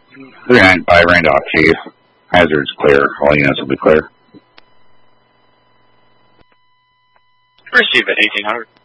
395 Randolph, Chief. Hazard's clear. All units will be clear. First Chief at 1800.